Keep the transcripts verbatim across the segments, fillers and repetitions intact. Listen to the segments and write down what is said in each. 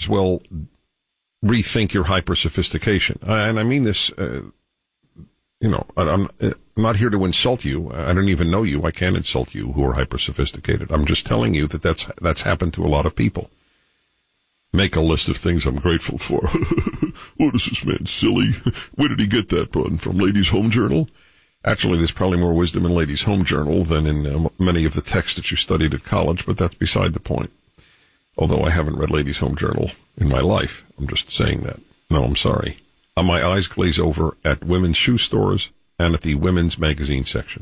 as well rethink your hyper-sophistication. And I mean this, uh, you know, I'm not here to insult you. I don't even know you. I can't insult you who are hyper-sophisticated. I'm just telling you that that's, that's happened to a lot of people. Make a list of things I'm grateful for. What is this man silly? Where did he get that button from? Ladies' Home Journal? Actually, there's probably more wisdom in Ladies' Home Journal than in uh, many of the texts that you studied at college, but that's beside the point. Although I haven't read Ladies' Home Journal in my life. I'm just saying that. No, I'm sorry. Uh, my eyes glaze over at women's shoe stores and at the women's magazine section.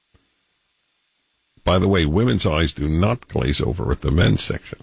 By the way, women's eyes do not glaze over at the men's section.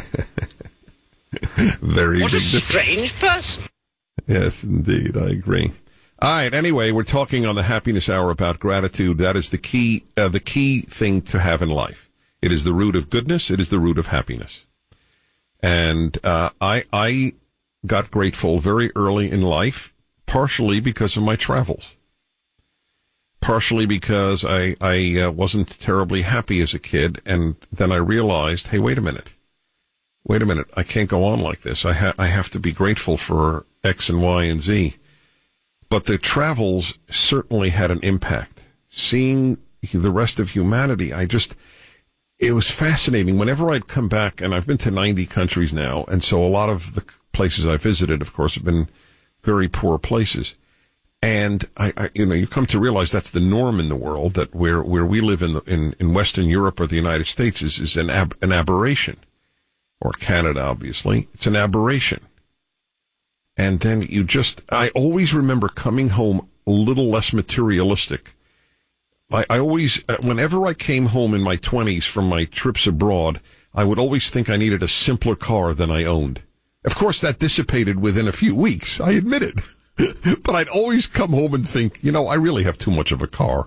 Very what big a difference. Strange person. Yes, indeed. I agree. All right. Anyway, we're talking on the Happiness Hour about gratitude. That is the key, uh, the key thing to have in life. It is the root of goodness. It is the root of happiness. And uh, I, I got grateful very early in life, partially because of my travels, partially because I, I uh, wasn't terribly happy as a kid, and then I realized, hey, wait a minute. Wait a minute, I can't go on like this. I, ha- I have to be grateful for X and Y and Z. But the travels certainly had an impact. Seeing the rest of humanity, I just, it was fascinating. Whenever I'd come back, and I've been to ninety countries now, and so a lot of the places I visited, of course, have been very poor places. And, I, I you know, you come to realize that's the norm in the world, that where, where we live in, the, in, in Western Europe or the United States is, is an, ab- an aberration. Or Canada, obviously. It's an aberration. And then you just, I always remember coming home a little less materialistic. I, I always, whenever I came home in my twenties from my trips abroad, I would always think I needed a simpler car than I owned. Of course, that dissipated within a few weeks, I admit it. But I'd always come home and think, you know, I really have too much of a car.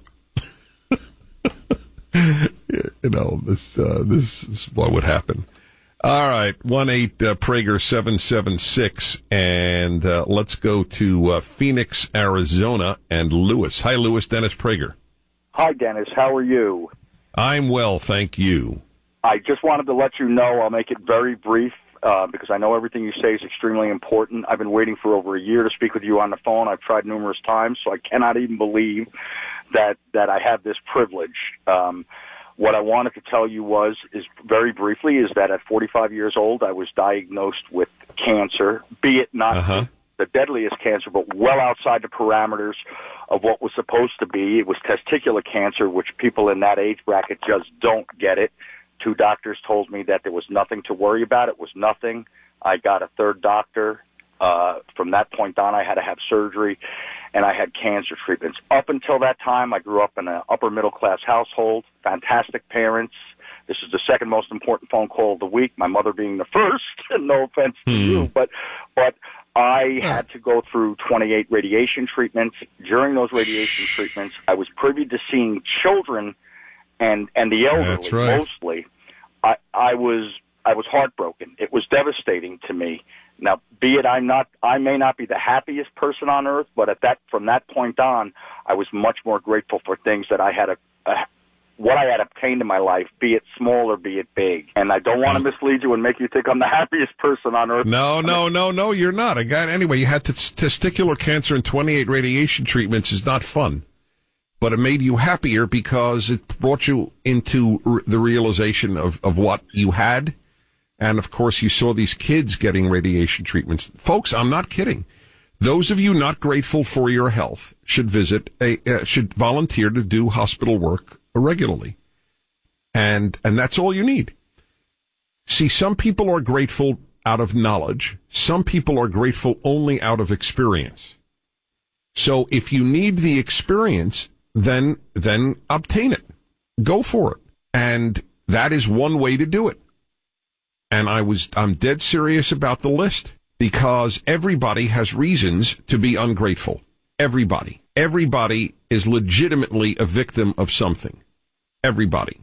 You know, this, uh, this is what would happen. All right, one eight uh, Prager seven seven six, and uh, let's go to uh, Phoenix, Arizona, and Lewis. Hi, Lewis. Dennis Prager. Hi, Dennis. How are you? I'm well, thank you. I just wanted to let you know, I'll make it very brief, uh, because I know everything you say is extremely important. I've been waiting for over a year to speak with you on the phone. I've tried numerous times, so I cannot even believe that, that I have this privilege. Um What I wanted to tell you was, is very briefly, is that at forty-five years old, I was diagnosed with cancer, be it not uh-huh. the deadliest cancer, but well outside the parameters of what was supposed to be. It was testicular cancer, which people in that age bracket just don't get it. Two doctors told me that there was nothing to worry about. It was nothing. I got a third doctor. Uh, from that point on, I had to have surgery, and I had cancer treatments. Up until that time, I grew up in an upper-middle-class household, fantastic parents. This is the second most important phone call of the week, my mother being the first, no offense to hmm. you, but but I had to go through twenty-eight radiation treatments. During those radiation treatments, I was privy to seeing children and, and the elderly, That's right. mostly. I, I was I was heartbroken. It was devastating to me. Now, be it I'm not, I may not be the happiest person on earth, but at that, from that point on, I was much more grateful for things that I had, a, a, what I had obtained in my life, be it small or be it big. And I don't want to mislead you and make you think I'm the happiest person on earth. No, no, no, no, you're not. I got anyway. You had t- testicular cancer and twenty-eight radiation treatments is not fun, but it made you happier because it brought you into r- the realization of, of what you had. And, of course, you saw these kids getting radiation treatments. Folks, I'm not kidding. Those of you not grateful for your health should visit, a, uh, should volunteer to do hospital work regularly. And and that's all you need. See, some people are grateful out of knowledge. Some people are grateful only out of experience. So if you need the experience, then then obtain it. Go for it. And that is one way to do it. And I was, I'm dead serious about the list because everybody has reasons to be ungrateful. Everybody. Everybody is legitimately a victim of something. Everybody.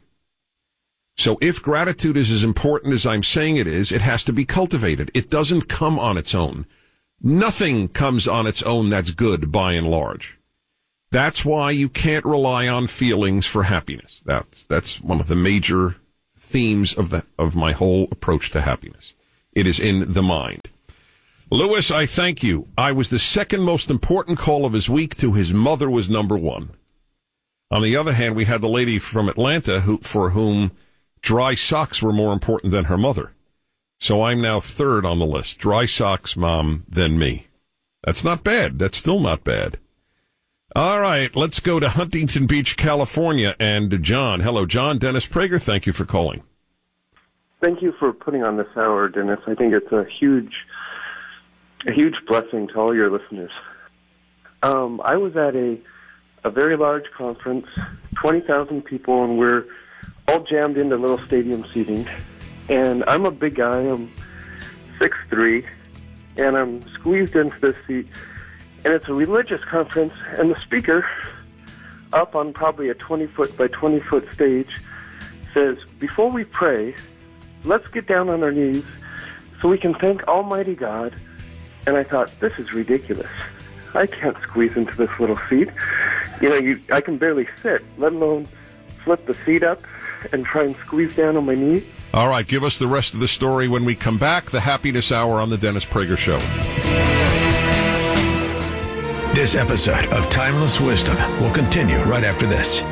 So if gratitude is as important as I'm saying it is, it has to be cultivated. It doesn't come on its own. Nothing comes on its own that's good by and large. That's why you can't rely on feelings for happiness. That's, that's one of the major themes of the of my whole approach to happiness. It is in the mind. Lewis, I thank you. I was the second most important call of his week to his mother was number one. On the other hand, we had the lady from Atlanta who, for whom dry socks were more important than her mother. So I'm now third on the list. Dry socks, mom, then me. That's not bad. That's still not bad. All right, let's go to Huntington Beach, California, and John. Hello, John. Dennis Prager, thank you for calling. Thank you for putting on this hour, Dennis. I think it's a huge, a huge blessing to all your listeners. Um, I was at a, a very large conference, twenty thousand people, and we're all jammed into little stadium seating. And I'm a big guy. I'm six three, and I'm squeezed into this seat. And it's a religious conference, and the speaker, up on probably a twenty-foot by twenty-foot stage, says, before we pray, let's get down on our knees so we can thank Almighty God. And I thought, this is ridiculous. I can't squeeze into this little seat. You know, you, I can barely sit, let alone flip the seat up and try and squeeze down on my knee. All right, give us the rest of the story when we come back. The Happiness Hour on the Dennis Prager Show. This episode of Timeless Wisdom will continue right after this.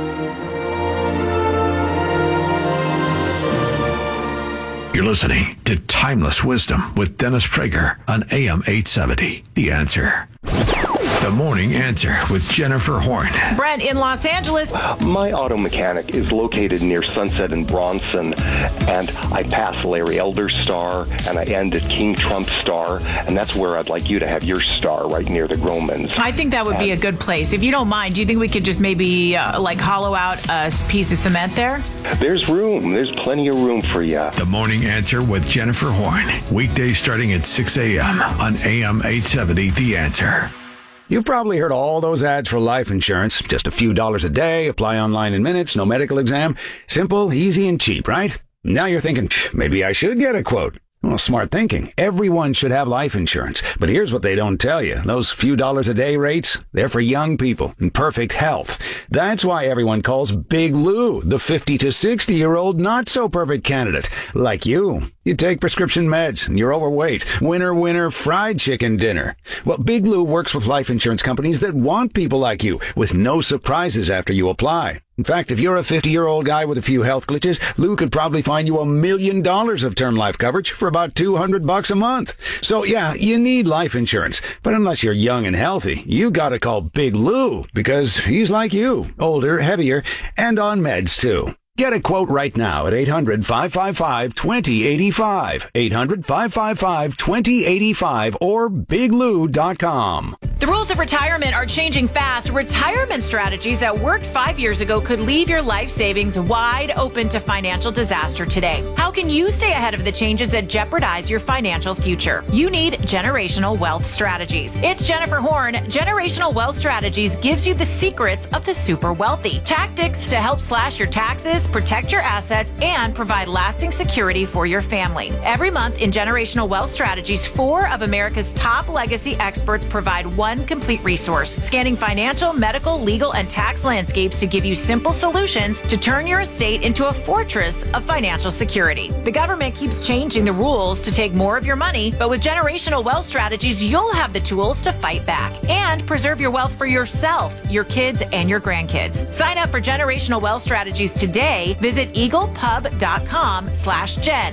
You're listening to Timeless Wisdom with Dennis Prager on A M eight seventy. The Answer. The Morning Answer with Jennifer Horn. Brent in Los Angeles. My auto mechanic is located near Sunset and Bronson, and I pass Larry Elder's star, and I end at King Trump's star, and that's where I'd like you to have your star, right near the Gromans. I think that would and, be a good place. If you don't mind, do you think we could just maybe, uh, like, hollow out a piece of cement there? There's room. There's plenty of room for you. The Morning Answer with Jennifer Horn. Weekdays starting at six a.m. on A M eight seventy, The Answer. You've probably heard all those ads for life insurance. Just a few dollars a day, apply online in minutes, no medical exam. Simple, easy, and cheap, right? Now you're thinking, maybe I should get a quote. Well, smart thinking. Everyone should have life insurance. But here's what they don't tell you. Those few dollars a day rates, they're for young people in perfect health. That's why everyone calls Big Lou the fifty to sixty-year-old not-so-perfect candidate. Like you. You take prescription meds, and you're overweight. Winner, winner, fried chicken dinner. Well, Big Lou works with life insurance companies that want people like you, with no surprises after you apply. In fact, if you're a fifty-year-old guy with a few health glitches, Lou could probably find you a million dollars of term life coverage for about two hundred bucks a month. So yeah, you need life insurance. But unless you're young and healthy, you gotta call Big Lou, because he's like you, older, heavier, and on meds too. Get a quote right now at eight hundred, five five five, two zero eight five, eight hundred, five five five, two zero eight five, or big lou dot com. The rules of retirement are changing fast. Retirement strategies that worked five years ago could leave your life savings wide open to financial disaster today. How can you stay ahead of the changes that jeopardize your financial future? You need Generational Wealth Strategies. It's Jennifer Horn. Generational Wealth Strategies gives you the secrets of the super wealthy. Tactics to help slash your taxes, protect your assets, and provide lasting security for your family. Every month in Generational Wealth Strategies, four of America's top legacy experts provide one complete resource, scanning financial, medical, legal, and tax landscapes to give you simple solutions to turn your estate into a fortress of financial security. The government keeps changing the rules to take more of your money, but with Generational Wealth Strategies, you'll have the tools to fight back and preserve your wealth for yourself, your kids, and your grandkids. Sign up for Generational Wealth Strategies today. Visit eaglepub.com slash Jen.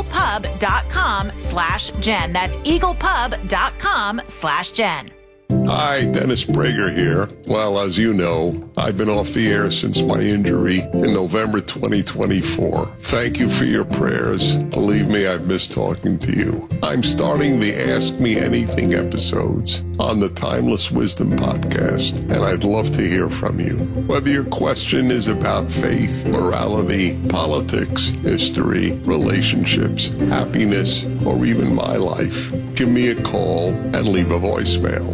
eaglepub.com slash Jen. That's eaglepub.com slash Jen. Hi, Dennis Prager here. Well, as you know, I've been off the air since my injury in November twenty twenty-four. Thank you for your prayers. Believe me, I've missed talking to you. I'm starting the Ask Me Anything episodes on the Timeless Wisdom podcast, and I'd love to hear from you. Whether your question is about faith, morality, politics, history, relationships, happiness, or even my life, give me a call and leave a voicemail. The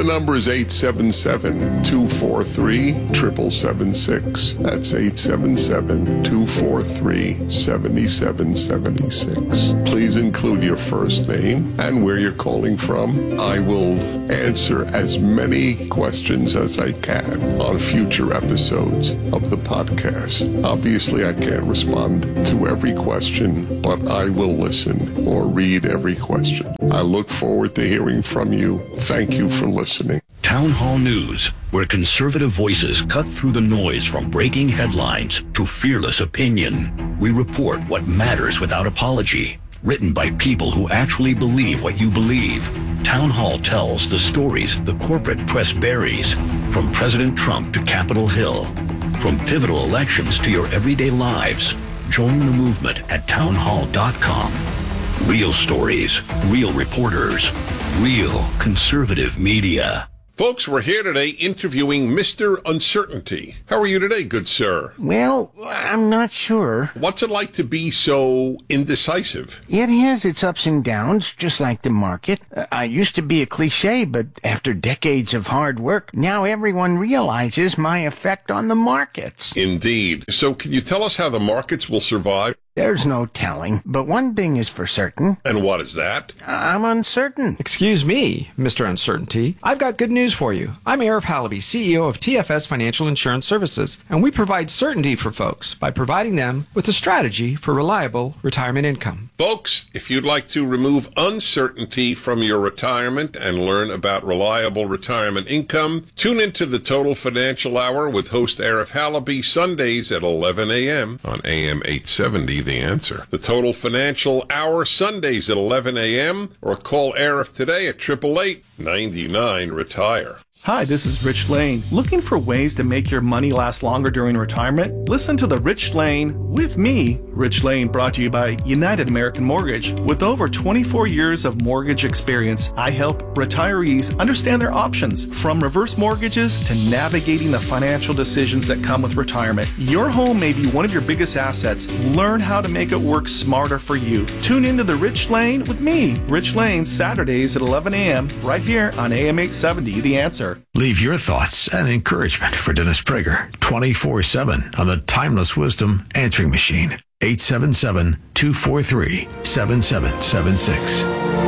number is eight seven seven, two four three, seven seven seven six. That's eight seven seven, two four three, seven seven seven six. Please include your first name and where you're calling from. I will answer as many questions as I can on future episodes of the podcast. Obviously, I can't respond to every question, but I will listen or read every question. I look forward to hearing from you. Thank you for listening. Town Hall News, where conservative voices cut through the noise from breaking headlines to fearless opinion. We report what matters without apology. Written by people who actually believe what you believe. Town Hall tells the stories the corporate press buries, from President Trump to Capitol Hill, from pivotal elections to your everyday lives. Join the movement at town hall dot com. Real stories, real reporters, real conservative media. Folks, we're here today interviewing Mister Uncertainty. How are you today, good sir? Well, I'm not sure. What's it like to be so indecisive? It has its ups and downs, just like the market. Uh, I used to be a cliche, but after decades of hard work, now everyone realizes my effect on the markets. Indeed. So can you tell us how the markets will survive? There's no telling, but one thing is for certain. And what is that? I'm uncertain. Excuse me, Mister Uncertainty. I've got good news for you. I'm Arif Halaby, C E O of T F S Financial Insurance Services, and we provide certainty for folks by providing them with a strategy for reliable retirement income. Folks, if you'd like to remove uncertainty from your retirement and learn about reliable retirement income, tune into the Total Financial Hour with host Arif Halaby Sundays at eleven a.m. on A M eight seventy. The Answer. The Total Financial Hour Sundays at eleven a.m. or call Arif today at eight eight eight, nine nine, retire. Hi, this is Rich Lane. Looking for ways to make your money last longer during retirement? Listen to The Rich Lane with me, Rich Lane, brought to you by United American Mortgage. With over twenty-four years of mortgage experience, I help retirees understand their options, from reverse mortgages to navigating the financial decisions that come with retirement. Your home may be one of your biggest assets. Learn how to make it work smarter for you. Tune into The Rich Lane with me, Rich Lane, Saturdays at eleven a.m. right here on A M eight seventy, The Answer. Leave your thoughts and encouragement for Dennis Prager twenty-four seven on the Timeless Wisdom Answering Machine. eight seven seven, two four three, seven seven seven six.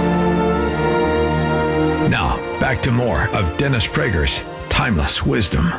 Now, back to more of Dennis Prager's Timeless Wisdom.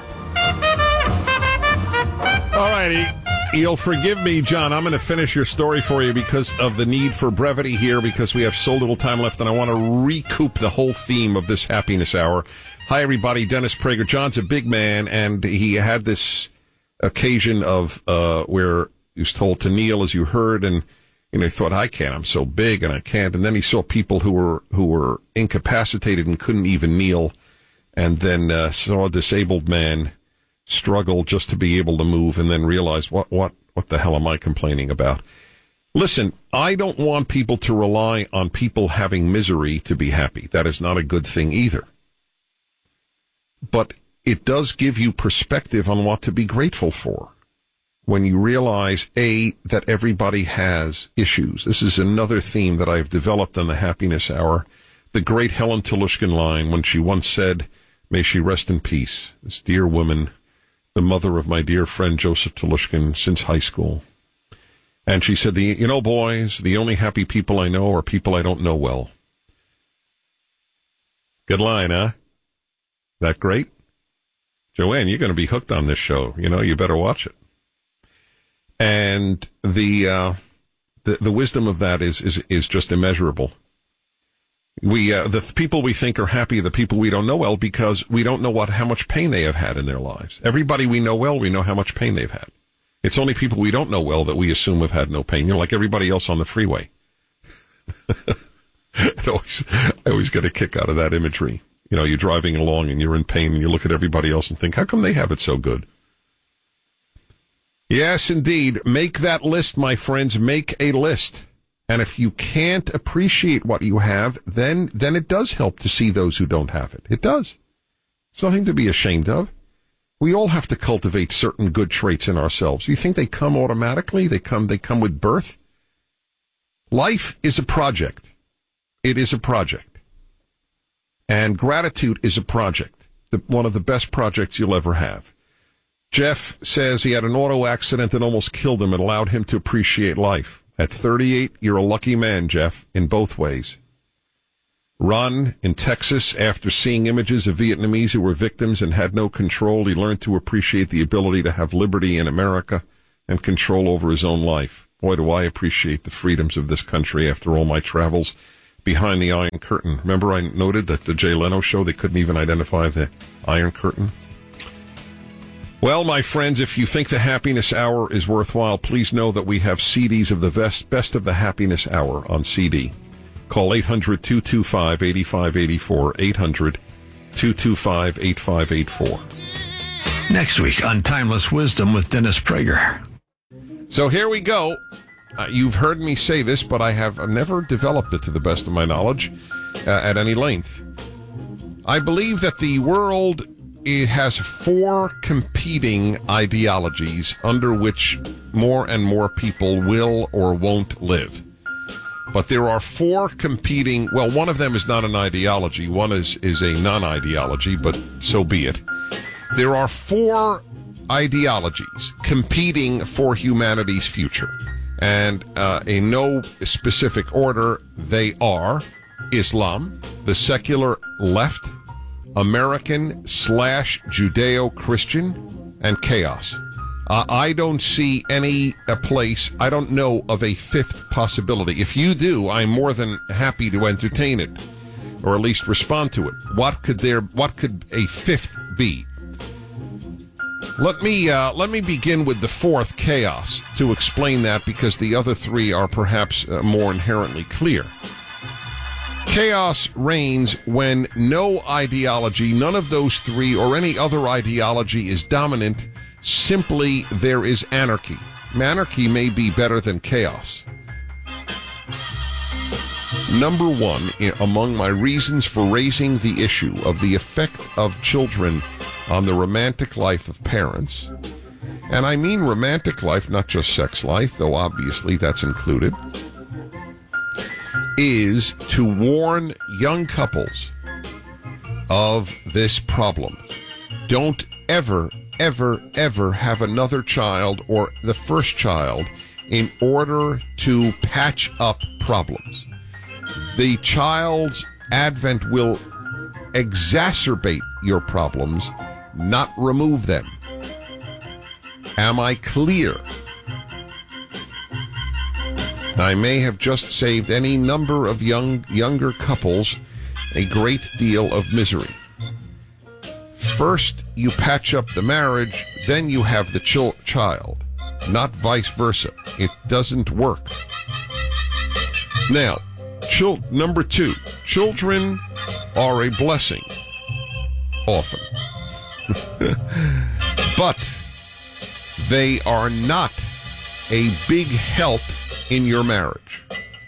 All righty. You'll forgive me, John. I'm going to finish your story for you because of the need for brevity here, because we have so little time left, and I want to recoup the whole theme of this happiness hour. Hi, everybody. Dennis Prager. John's a big man, and he had this occasion of uh, where he was told to kneel, as you heard, and you know, he thought, I can't. I'm so big, and I can't. And then he saw people who were who were incapacitated and couldn't even kneel, and then uh, saw a disabled man struggle just to be able to move, and then realized, what what what the hell am I complaining about? Listen, I don't want people to rely on people having misery to be happy. That is not a good thing either. But it does give you perspective on what to be grateful for when you realize, A, that everybody has issues. This is another theme that I've developed on the Happiness Hour. The great Helen Tolushkin line, when she once said, may she rest in peace, this dear woman, the mother of my dear friend Joseph Tolushkin since high school. And she said, the, you know, boys, the only happy people I know are people I don't know well. Good line, huh? That great? Joanne, you're going to be hooked on this show. You know, you better watch it. And the uh, the, the wisdom of that is is is just immeasurable. We uh, the people we think are happy are the people we don't know well, because we don't know what how much pain they have had in their lives. Everybody we know well, we know how much pain they've had. It's only people we don't know well that we assume have had no pain. You know, like everybody else on the freeway. I always, I always get a kick out of that imagery. You know, you're driving along and you're in pain and you look at everybody else and think, how come they have it so good? Yes, indeed. Make that list, my friends. Make a list. And if you can't appreciate what you have, then then it does help to see those who don't have it. It does. It's nothing to be ashamed of. We all have to cultivate certain good traits in ourselves. You think they come automatically? They come they come with birth? Life is a project. It is a project. And gratitude is a project, the, one of the best projects you'll ever have. Jeff says he had an auto accident that almost killed him and allowed him to appreciate life. At thirty-eight, you're a lucky man, Jeff, in both ways. Ron in Texas, after seeing images of Vietnamese who were victims and had no control, he learned to appreciate the ability to have liberty in America and control over his own life. Boy, do I appreciate the freedoms of this country after all my travels behind the Iron Curtain. Remember I noted that the Jay Leno show, they couldn't even identify the Iron Curtain? Well, my friends, if you think the Happiness Hour is worthwhile, please know that we have C Ds of the best, best of the Happiness Hour on C D. Call eight hundred, two two five, eight five eight four, eight hundred, two two five, eight five eight four. Next week on Timeless Wisdom with Dennis Prager. So here we go. Uh, you've heard me say this, but I have never developed it to the best of my knowledge uh, at any length. I believe that the world it has four competing ideologies under which more and more people will or won't live. But there are four competing, well, one of them is not an ideology. One is, is a non-ideology, but so be it. There are four ideologies competing for humanity's future. And uh, in no specific order, they are Islam, the secular left, American slash Judeo-Christian, and chaos. Uh, I don't see any a place, I don't know of a fifth possibility. If you do, I'm more than happy to entertain it, or at least respond to it. What could there, what could a fifth be? Let me, uh, let me begin with the fourth, chaos, to explain that, because the other three are perhaps uh, more inherently clear. Chaos reigns when no ideology, none of those three or any other ideology is dominant. Simply, there is anarchy. Anarchy may be better than chaos. Number one, among my reasons for raising the issue of the effect of children on the romantic life of parents, and I mean romantic life, not just sex life, though obviously that's included, is to warn young couples of this problem. Don't ever, ever, ever have another child or the first child in order to patch up problems. The child's advent will exacerbate your problems, not remove them. Am I clear? I may have just saved any number of young younger couples a great deal of misery. First, you patch up the marriage, then you have the ch- child, not vice versa. It doesn't work. Now, chil- number two, children are a blessing, often. But they are not a big help in your marriage.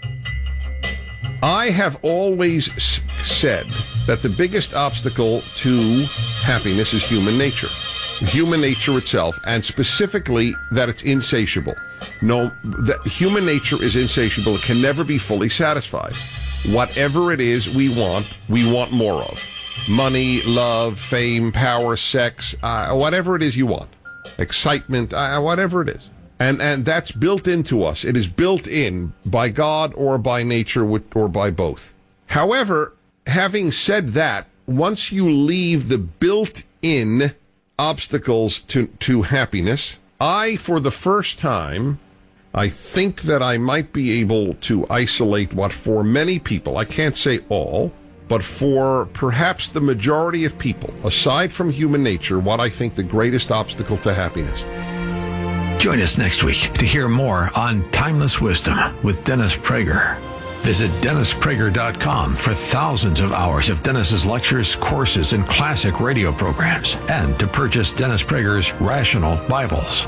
I have always s- said that the biggest obstacle to happiness is human nature. Human nature itself, and specifically that it's insatiable. No, that human nature is insatiable. It can never be fully satisfied. Whatever it is we want, we want more of. Money, love, fame, power, sex, uh, whatever it is you want. Excitement, uh, whatever it is. And and that's built into us. It is built in by God or by nature or by both. However, having said that, once you leave the built-in obstacles to, to happiness, I, for the first time, I think that I might be able to isolate what for many people, I can't say all, but for perhaps the majority of people, aside from human nature, what I think the greatest obstacle to happiness. Join us next week to hear more on Timeless Wisdom with Dennis Prager. Visit dennis prager dot com for thousands of hours of Dennis's lectures, courses, and classic radio programs, and to purchase Dennis Prager's Rational Bibles.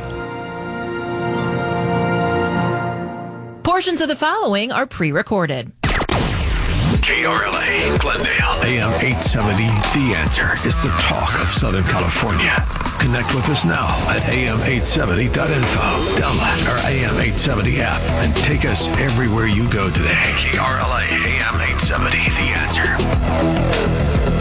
Portions of the following are pre-recorded. K R L A in Glendale, A M eight seventy. The Answer is the talk of Southern California. Connect with us now at A M eight seventy dot info. Download our A M eight seventy app and take us everywhere you go today. K R L A, A M eight seventy. The Answer.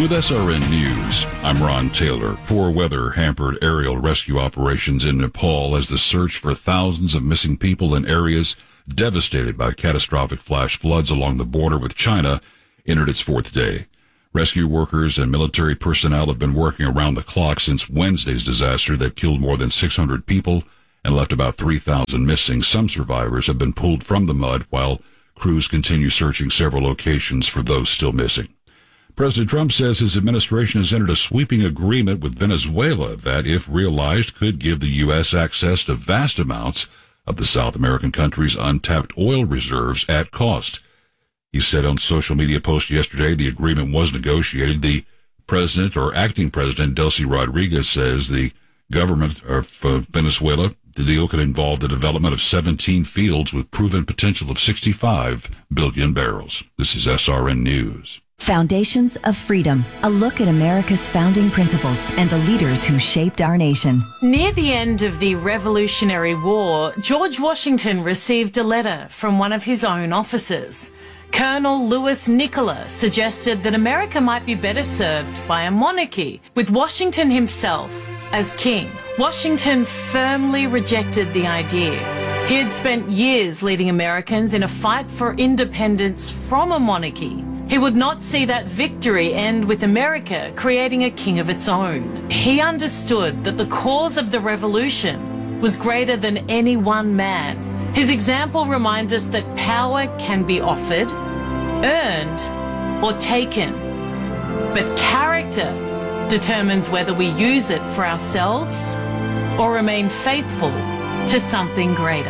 With S R N News, I'm Ron Taylor. Poor weather hampered aerial rescue operations in Nepal as the search for thousands of missing people in areas devastated by catastrophic flash floods along the border with China entered its fourth day. Rescue workers and military personnel have been working around the clock since Wednesday's disaster that killed more than six hundred people and left about three thousand missing. Some survivors have been pulled from the mud while crews continue searching several locations for those still missing. President Trump says his administration has entered a sweeping agreement with Venezuela that, if realized, could give the U S access to vast amounts of the South American country's untapped oil reserves at cost. He said on social media post yesterday the agreement was negotiated. The president, or acting president, Delcy Rodriguez, says the government of uh, Venezuela, the deal could involve the development of seventeen fields with proven potential of sixty-five billion barrels. This is S R N News. Foundations of Freedom, a look at America's founding principles and the leaders who shaped our nation. Near the end of the Revolutionary War, George Washington received a letter from one of his own officers. Colonel Louis Nicola suggested that America might be better served by a monarchy, with Washington himself as king. Washington firmly rejected the idea. He had spent years leading Americans in a fight for independence from a monarchy. He would not see that victory end with America creating a king of its own. He understood that the cause of the revolution was greater than any one man. His example reminds us that power can be offered, earned, or taken. But character determines whether we use it for ourselves or remain faithful to something greater.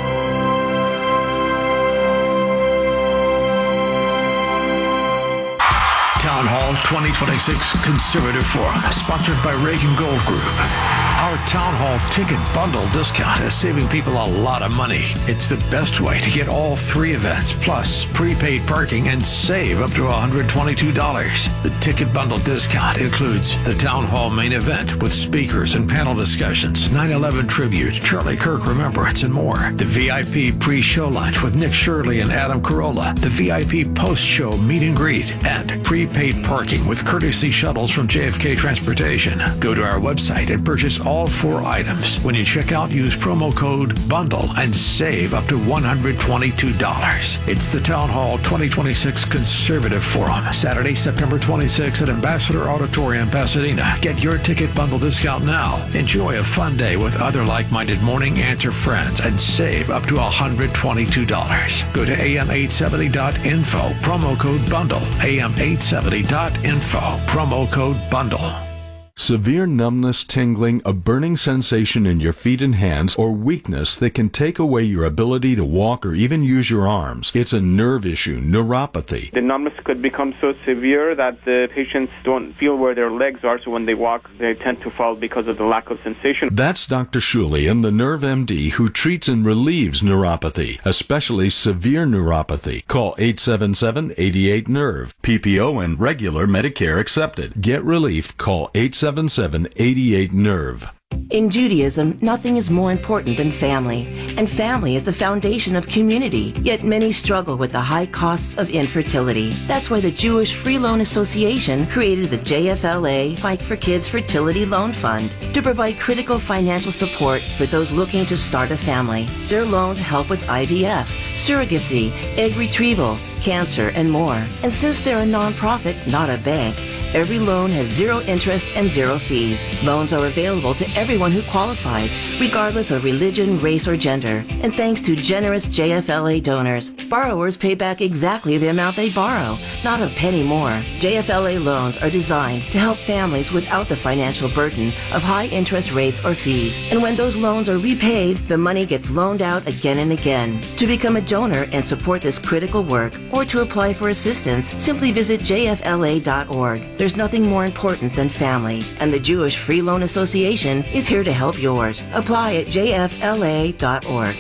Town Hall twenty twenty-six Conservative Forum, sponsored by Reagan Gold Group. Our Town Hall ticket bundle discount is saving people a lot of money. It's the best way to get all three events, plus prepaid parking, and save up to one hundred twenty-two dollars. The ticket bundle discount includes the Town Hall main event with speakers and panel discussions, nine eleven tribute, Charlie Kirk Remembrance, and more. The V I P pre-show lunch with Nick Shirley and Adam Carolla. The V I P post-show meet and greet, and prepaid parking with courtesy shuttles from J F K Transportation. Go to our website and purchase all four items. When you check out, use promo code BUNDLE and save up to one hundred twenty-two dollars. It's the Town Hall twenty twenty-six Conservative Forum, Saturday, September twenty-sixth at Ambassador Auditorium, Pasadena. Get your ticket bundle discount now. Enjoy a fun day with other like-minded Morning Answer friends and save up to one hundred twenty-two dollars. Go to A M eight seventy dot info, promo code BUNDLE. A M eight seventy dot info, promo code BUNDLE. Severe numbness, tingling, a burning sensation in your feet and hands, or weakness that can take away your ability to walk or even use your arms. It's a nerve issue, neuropathy. The numbness could become so severe that the patients don't feel where their legs are, so when they walk, they tend to fall because of the lack of sensation. That's Doctor Shulian, the Nerve M D, who treats and relieves neuropathy, especially severe neuropathy. Call eight seven seven, eight eight, nerve. P P O and regular Medicare accepted. Get relief. Call eight seven seven, eight eight, nerve. In Judaism, nothing is more important than family, and family is the foundation of community, yet many struggle with the high costs of infertility. That's why the Jewish Free Loan Association created the J F L A Fight for Kids Fertility Loan Fund to provide critical financial support for those looking to start a family. Their loans help with I V F, surrogacy, egg retrieval, cancer, and more. And since they're a nonprofit, not a bank, every loan has zero interest and zero fees. Loans are available to everyone who qualifies, regardless of religion, race, or gender. And thanks to generous J F L A donors, borrowers pay back exactly the amount they borrow, not a penny more. J F L A loans are designed to help families without the financial burden of high interest rates or fees. And when those loans are repaid, the money gets loaned out again and again. To become a donor and support this critical work, or to apply for assistance, simply visit J F L A dot org. There's nothing more important than family, and the Jewish Free Loan Association is here to help yours. Apply at J F L A dot org.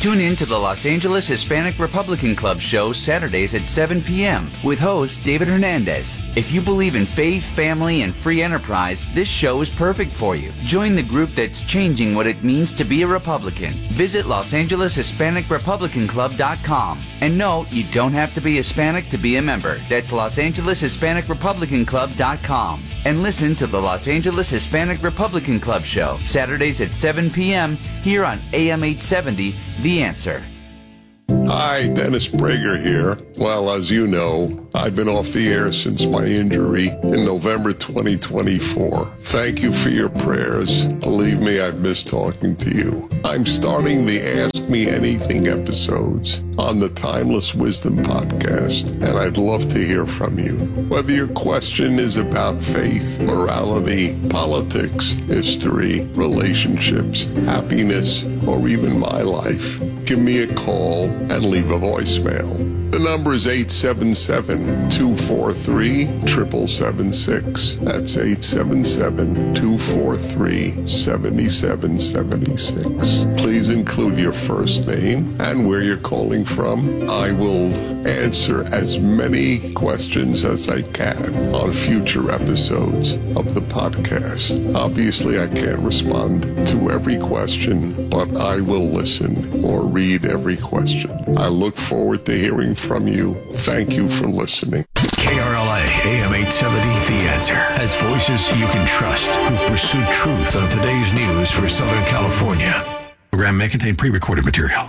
Tune in to the Los Angeles Hispanic Republican Club show Saturdays at seven p.m. with host David Hernandez. If you believe in faith, family, and free enterprise, this show is perfect for you. Join the group that's changing what it means to be a Republican. Visit Los Angeles Hispanic Republican Club dot com. And no, you don't have to be Hispanic to be a member. That's Los Angeles Hispanic Republican Club dot com. And listen to the Los Angeles Hispanic Republican Club show Saturdays at seven p.m. here on A M eight seventy, The Answer. Hi, Dennis Prager here. Well, as you know, I've been off the air since my injury in November twenty twenty-four. Thank you for your prayers. Believe me, I've missed talking to you. I'm starting the Ask Me Anything episodes on the Timeless Wisdom podcast, and I'd love to hear from you. Whether your question is about faith, morality, politics, history, relationships, happiness, or even my life, give me a call and leave a voicemail. The number is eight seven seven, two four three, seven seven seven six. That's eight seven seven, two four three, seven seven seven six. Please include your first name and where you're calling from. I will answer as many questions as I can on future episodes of the podcast. Obviously, I can't respond to every question, but I will listen or read every question. I look forward to hearing from you. Thank you for listening. K R L A, A M eight seventy, The Answer, has voices you can trust who pursue truth on today's news for Southern California. The program may contain pre-recorded material.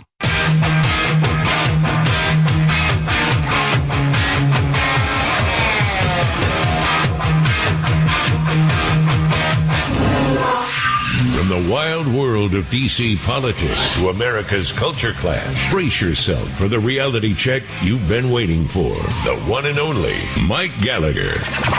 From the wild world of D C politics to America's culture clash, brace yourself for the reality check you've been waiting for. The one and only Mike Gallagher.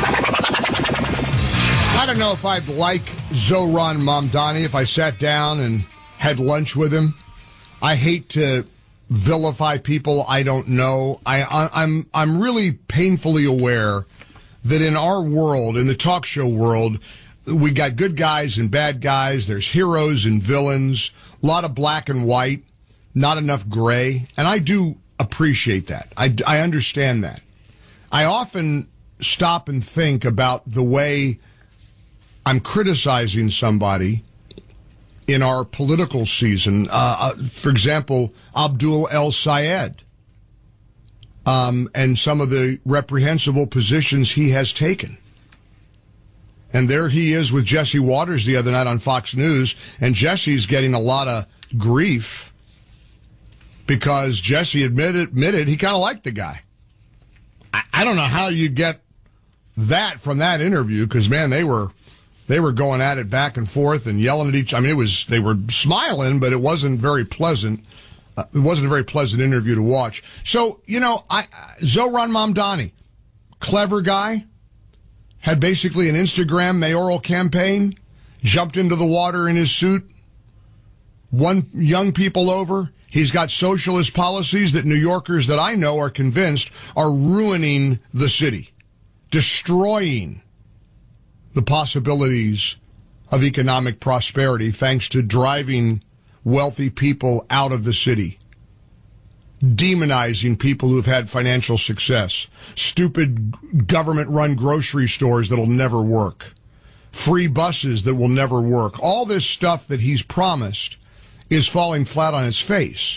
I don't know if I'd like Zohran Mamdani if I sat down and had lunch with him. I hate to vilify people I don't know. I, I, I'm I'm really painfully aware that in our world, in the talk show world, we got good guys and bad guys. There's heroes and villains, a lot of black and white, not enough gray. And I do appreciate that. I, I understand that. I often stop and think about the way I'm criticizing somebody in our political season. Uh, uh, for example, Abdul El Sayed um, and some of the reprehensible positions he has taken. And there he is with Jesse Waters the other night on Fox News, and Jesse's getting a lot of grief because Jesse admitted, admitted he kind of liked the guy. I, I don't know how you get that from that interview because, man, they were they were going at it back and forth and yelling at each. I mean, it was they were smiling, but it wasn't very pleasant. Uh, it wasn't a very pleasant interview to watch. So, you know, I Zohran Mamdani, clever guy. Had basically an Instagram mayoral campaign, jumped into the water in his suit, won young people over. He's got socialist policies that New Yorkers that I know are convinced are ruining the city, destroying the possibilities of economic prosperity thanks to driving wealthy people out of the city. Demonizing people who have had financial success, stupid government-run grocery stores that'll never work, free buses that will never work. All this stuff that he's promised is falling flat on its face.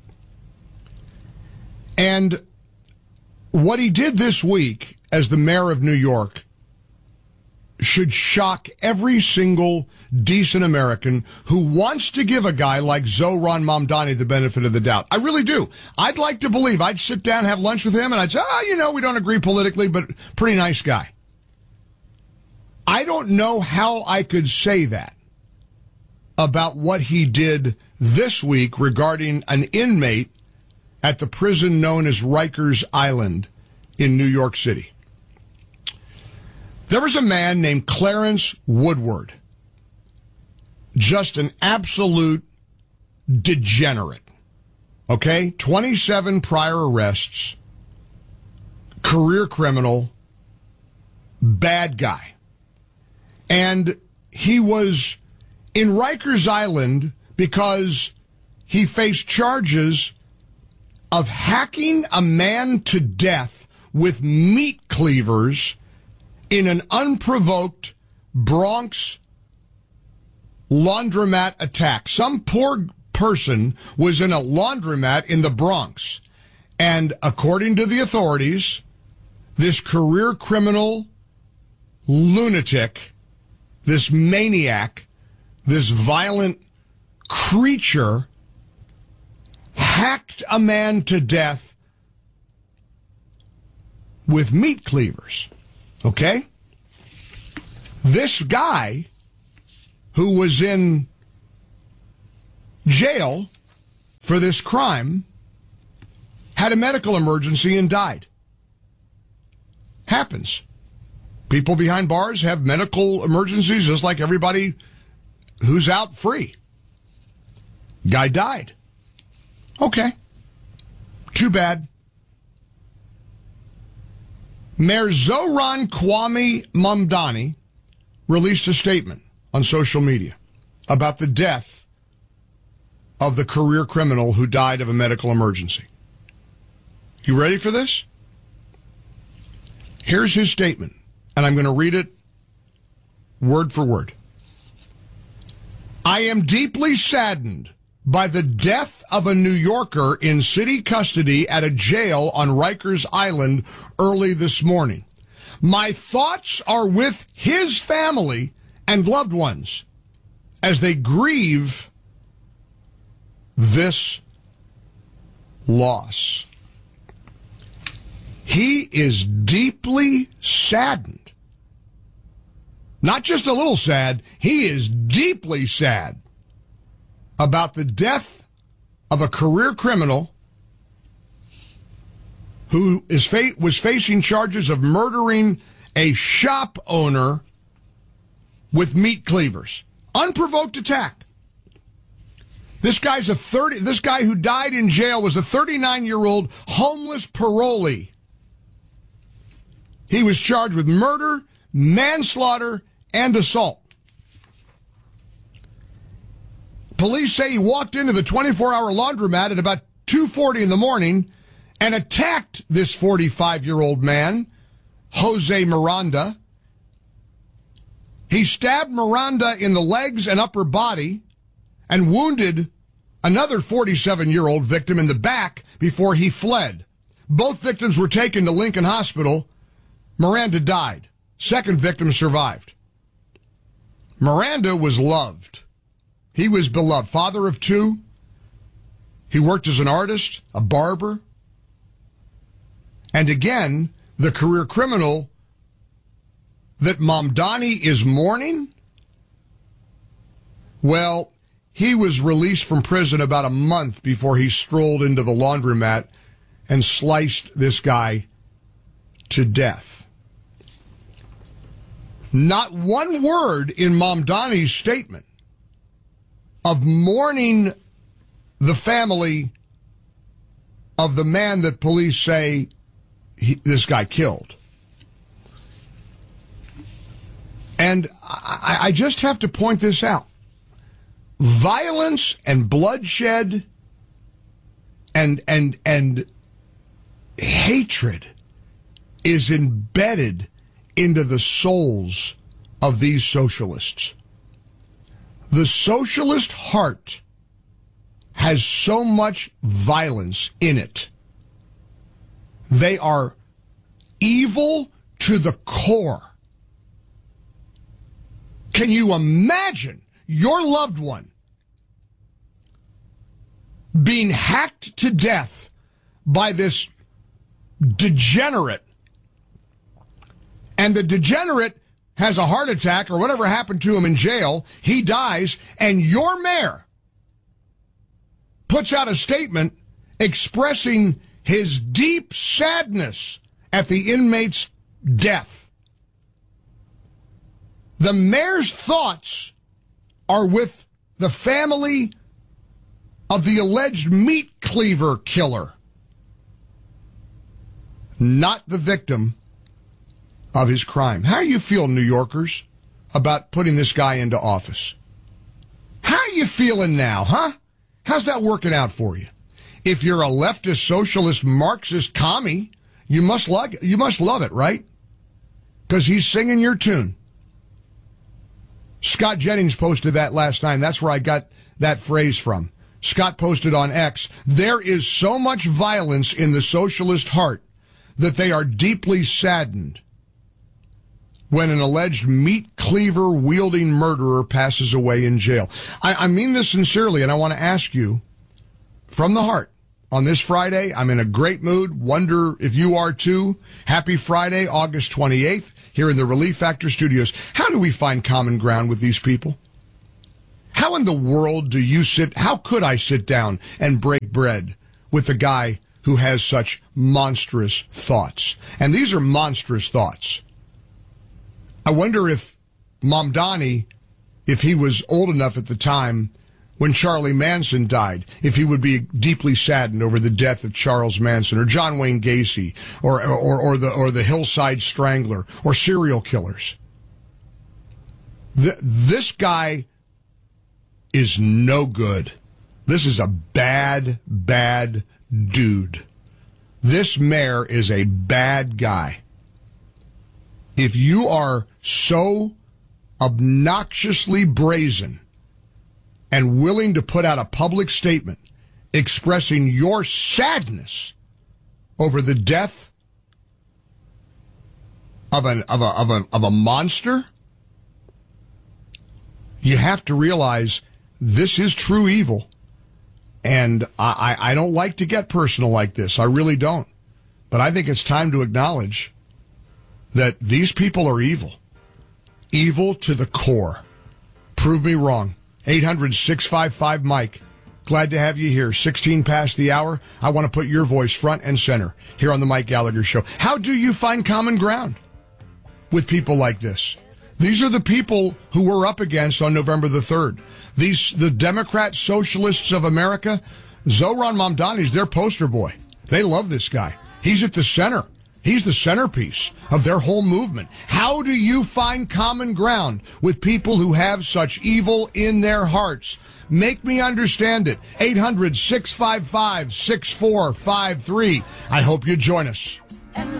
And what he did this week as the mayor of New York should shock every single decent American who wants to give a guy like Zohran Mamdani the benefit of the doubt. I really do. I'd like to believe. I'd sit down, have lunch with him, and I'd say, oh, you know, we don't agree politically, but pretty nice guy. I don't know how I could say that about what he did this week regarding an inmate at the prison known as Rikers Island in New York City. There was a man named Clarence Woodward, just an absolute degenerate, okay? twenty-seven prior arrests, career criminal, bad guy. And he was in Rikers Island because he faced charges of hacking a man to death with meat cleavers in an unprovoked Bronx laundromat attack. Some poor person was in a laundromat in the Bronx, and according to the authorities, this career criminal lunatic, this maniac, this violent creature hacked a man to death with meat cleavers. Okay? This guy who was in jail for this crime had a medical emergency and died. Happens. People behind bars have medical emergencies just like everybody who's out free. Guy died. Okay. Too bad. Mayor Zohran Kwame Mamdani released a statement on social media about the death of the career criminal who died of a medical emergency. You ready for this? Here's his statement, and I'm going to read it word for word. I am deeply saddened by the death of a New Yorker in city custody at a jail on Rikers Island early this morning. My thoughts are with his family and loved ones as they grieve this loss. He is deeply saddened. Not just a little sad, he is deeply sad about the death of a career criminal who is fa- was facing charges of murdering a shop owner with meat cleavers. Unprovoked attack. This guy's a thirty. This guy who died in jail was a thirty-nine-year-old homeless parolee. He was charged with murder, manslaughter, and assault. Police say he walked into the twenty-four hour laundromat at about two forty in the morning and attacked this forty-five-year-old man, Jose Miranda. He stabbed Miranda in the legs and upper body and wounded another forty-seven-year-old victim in the back before he fled. Both victims were taken to Lincoln Hospital. Miranda died. Second victim survived. Miranda was loved. He was beloved. Father of two. He worked as an artist, a barber. And again, the career criminal that Mamdani is mourning, well, he was released from prison about a month before he strolled into the laundromat and sliced this guy to death. Not one word in Mamdani's statement of mourning the family of the man that police say he, this guy killed. And I, I just have to point this out. Violence and bloodshed and and and hatred is embedded into the souls of these socialists. The socialist heart has so much violence in it. They are evil to the core. Can you imagine your loved one being hacked to death by this degenerate, and the degenerate has a heart attack or whatever happened to him in jail, he dies, and your mayor puts out a statement expressing his deep sadness at the inmate's death? The mayor's thoughts are with the family of the alleged meat cleaver killer, not the victim of his crime. How do you feel, New Yorkers, about putting this guy into office? How are you feeling now, huh? How's that working out for you? If you're a leftist, socialist, Marxist commie, you must like you must love it, right? Because he's singing your tune. Scott Jennings posted that last night. That's where I got that phrase from. Scott posted on X, there is so much violence in the socialist heart that they are deeply saddened when an alleged meat cleaver wielding murderer passes away in jail. I, I mean this sincerely, and I want to ask you from the heart. On this Friday, I'm in a great mood. Wonder if you are too. Happy Friday, August twenty-eighth, here in the Relief Factor studios. How do we find common ground with these people? How in the world do you sit, how could I sit down and break bread with the guy who has such monstrous thoughts? And these are monstrous thoughts. I wonder if Mamdani, if he was old enough at the time when Charlie Manson died, if he would be deeply saddened over the death of Charles Manson or John Wayne Gacy or, or, or the, or the Hillside Strangler or serial killers. The, this guy is no good. This is a bad, bad dude. This mayor is a bad guy. If you are so obnoxiously brazen and willing to put out a public statement expressing your sadness over the death of an of a of a of a monster, you have to realize this is true evil. And I, I don't like to get personal like this. I really don't. But I think it's time to acknowledge that these people are evil. Evil to the core. Prove me wrong. eight hundred, six five five, Mike. Glad to have you here. sixteen past the hour. I want to put your voice front and center here on the Mike Gallagher Show. How do you find common ground with people like this? These are the people who we're up against on November the third. These, the Democrat Socialists of America, Zohran Mamdani's their poster boy. They love this guy. He's at the center. He's the centerpiece of their whole movement. How do you find common ground with people who have such evil in their hearts? Make me understand it. eight hundred, six five five, six four five three. I hope you join us.